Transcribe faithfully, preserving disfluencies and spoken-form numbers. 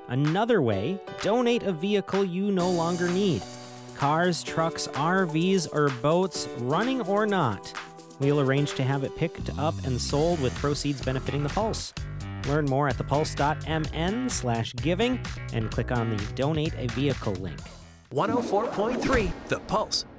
Another way, donate a vehicle you no longer need. Cars, trucks, R Vs, or boats, running or not. We'll arrange to have it picked up and sold with proceeds benefiting the Pulse. Learn more at thepulse.mn slash giving and click on the Donate a Vehicle link. one oh four point three The Pulse.